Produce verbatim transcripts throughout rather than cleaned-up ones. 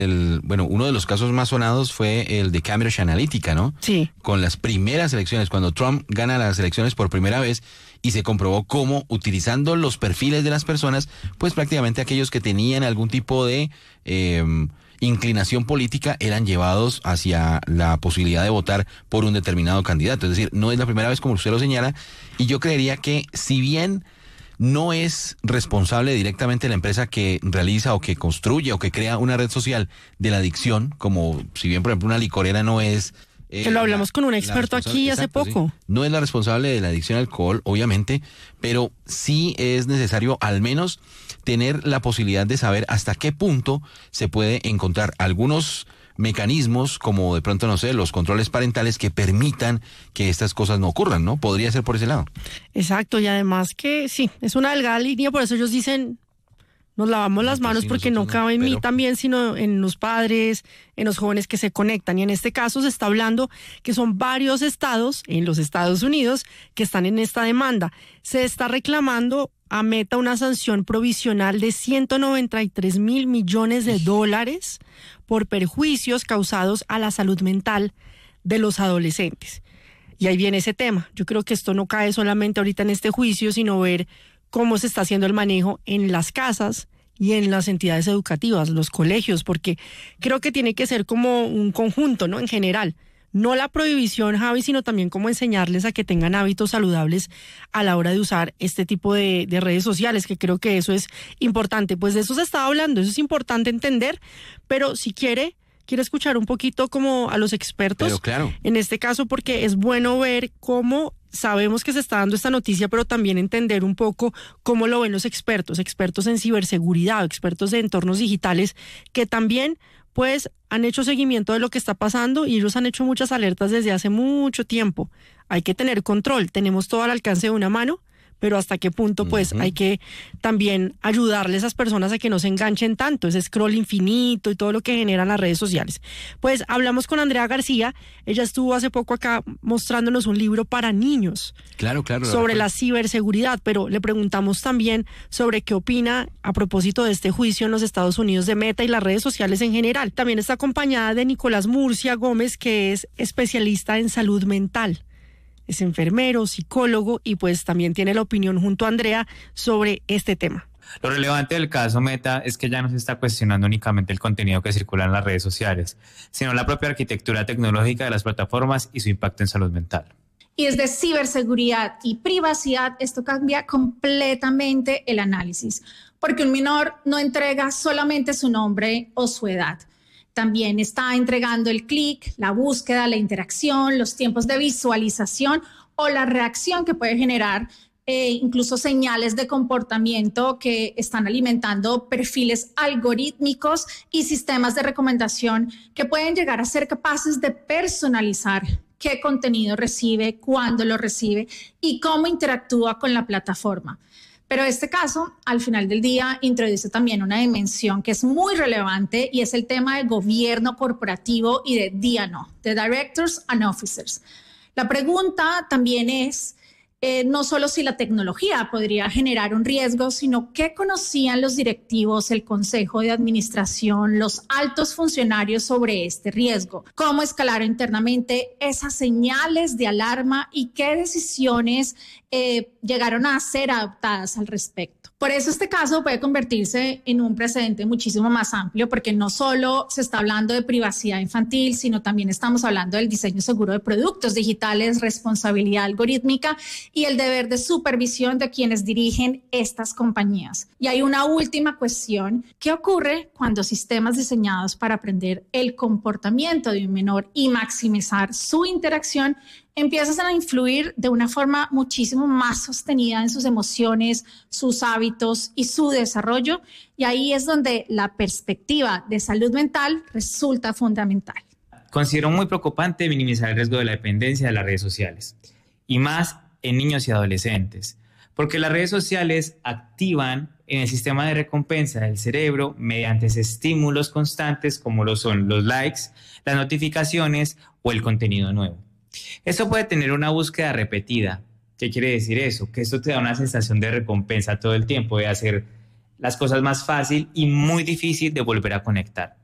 El, bueno, uno de los casos más sonados fue el de Cambridge Analytica, ¿no? Sí. Con las primeras elecciones, cuando Trump gana las elecciones por primera vez y se comprobó cómo, utilizando los perfiles de las personas, pues prácticamente aquellos que tenían algún tipo de eh, inclinación política eran llevados hacia la posibilidad de votar por un determinado candidato. Es decir, no es la primera vez como usted lo señala, y yo creería que si bien no es responsable directamente la empresa que realiza o que construye o que crea una red social de la adicción, como si bien, por ejemplo, una licorera no es... Eh, que lo hablamos la, con un experto aquí hace exacto, poco. Sí. No es la responsable de la adicción al alcohol, obviamente, pero sí es necesario al menos tener la posibilidad de saber hasta qué punto se puede encontrar algunos mecanismos, como de pronto, no sé, los controles parentales que permitan que estas cosas no ocurran, ¿no? Podría ser por ese lado. Exacto, y además que sí, es una delgada línea, por eso ellos dicen, nos lavamos las No, pues manos sí, porque no nosotros cabe no, en mí pero- también, sino en los padres, en los jóvenes que se conectan. Y en este caso se está hablando que son varios estados en los Estados Unidos que están en esta demanda. Se está reclamando a Meta una sanción provisional de ciento noventa y tres mil millones de dólares por perjuicios causados a la salud mental de los adolescentes. Y ahí viene ese tema. Yo creo que esto no cae solamente ahorita en este juicio, sino ver cómo se está haciendo el manejo en las casas y en las entidades educativas, los colegios, porque creo que tiene que ser como un conjunto, ¿no? En general. No la prohibición, Javi, sino también cómo enseñarles a que tengan hábitos saludables a la hora de usar este tipo de, de redes sociales, que creo que eso es importante. Pues de eso se estaba hablando, eso es importante entender, pero si quiere, quiere escuchar un poquito como a los expertos, Pero claro. en este caso, porque es bueno ver cómo sabemos que se está dando esta noticia, pero también entender un poco cómo lo ven los expertos, expertos en ciberseguridad, expertos de entornos digitales, que también pues han hecho seguimiento de lo que está pasando y ellos han hecho muchas alertas desde hace mucho tiempo. Hay que tener control, tenemos todo al alcance de una mano, pero hasta qué punto pues uh-huh. hay que también ayudarle a esas personas a que no se enganchen tanto, ese scroll infinito y todo lo que generan las redes sociales. Pues hablamos con Andrea García, ella estuvo hace poco acá mostrándonos un libro para niños. Claro, claro. Sobre la ciberseguridad, pero le preguntamos también sobre qué opina a propósito de este juicio en los Estados Unidos de Meta y las redes sociales en general. También está acompañada de Nicolás Murcia Gómez, que es especialista en salud mental. Es enfermero, psicólogo y pues también tiene la opinión junto a Andrea sobre este tema. Lo relevante del caso Meta es que ya no se está cuestionando únicamente el contenido que circula en las redes sociales, sino la propia arquitectura tecnológica de las plataformas y su impacto en salud mental. Y desde ciberseguridad y privacidad, esto cambia completamente el análisis, porque un menor no entrega solamente su nombre o su edad. También está entregando el clic, la búsqueda, la interacción, los tiempos de visualización o la reacción que puede generar, eh, incluso señales de comportamiento que están alimentando perfiles algorítmicos y sistemas de recomendación que pueden llegar a ser capaces de personalizar qué contenido recibe, cuándo lo recibe y cómo interactúa con la plataforma. Pero este caso, al final del día, introduce también una dimensión que es muy relevante y es el tema del gobierno corporativo y de D and O, de Directors and Officers. La pregunta también es, eh, no solo si la tecnología podría generar un riesgo, sino qué conocían los directivos, el consejo de administración, los altos funcionarios sobre este riesgo, cómo escalaron internamente esas señales de alarma y qué decisiones eh, llegaron a ser adoptadas al respecto. Por eso este caso puede convertirse en un precedente muchísimo más amplio, porque no solo se está hablando de privacidad infantil, sino también estamos hablando del diseño seguro de productos digitales, responsabilidad algorítmica y el deber de supervisión de quienes dirigen estas compañías. Y hay una última cuestión: ¿qué ocurre cuando sistemas diseñados para aprender el comportamiento de un menor y maximizar su interacción empiezan a influir de una forma muchísimo más sostenida en sus emociones, sus hábitos y su desarrollo? Y ahí es donde la perspectiva de salud mental resulta fundamental. Considero muy preocupante minimizar el riesgo de la dependencia de las redes sociales, y más en niños y adolescentes, porque las redes sociales activan en el sistema de recompensa del cerebro mediante estímulos constantes como lo son los likes, las notificaciones o el contenido nuevo. Esto puede tener una búsqueda repetida. ¿Qué quiere decir eso? Que esto te da una sensación de recompensa todo el tiempo, de hacer las cosas más fácil y muy difícil de volver a conectar.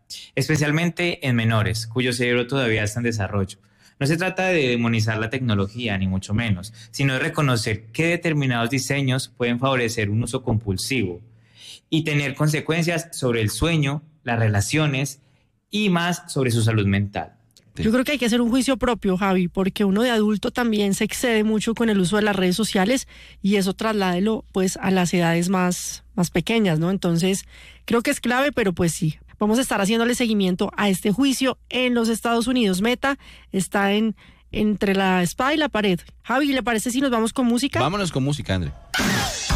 especialmente en menores, cuyo cerebro todavía está en desarrollo. No se trata de demonizar la tecnología, ni mucho menos, sino de reconocer que determinados diseños pueden favorecer un uso compulsivo y tener consecuencias sobre el sueño, las relaciones y más sobre su salud mental. Yo creo que hay que hacer un juicio propio, Javi, porque uno de adulto también se excede mucho con el uso de las redes sociales y eso trasládelo pues a las edades más, más pequeñas, ¿no? Entonces, creo que es clave, pero pues sí, vamos a estar haciéndole seguimiento a este juicio en los Estados Unidos. Meta está en entre la espada y la pared. Javi, ¿le parece si nos vamos con música? Vámonos con música, André.